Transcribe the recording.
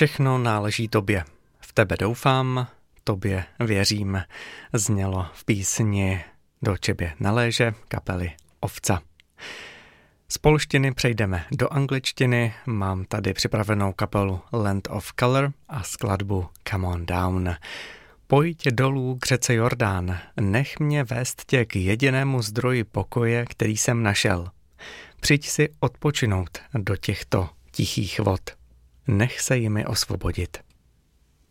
Všechno náleží tobě. V tebe doufám, tobě věřím. Znělo v písni Do tebe naléže kapely Ovca. Z polštiny přejdeme do angličtiny. Mám tady připravenou kapelu Land of Color a skladbu Come on Down. Pojď dolů k řece Jordán, nech mě vést tě k jedinému zdroji pokoje, který jsem našel. Přijď si odpočinout do těchto tichých vod. Nech se jimi osvobodit.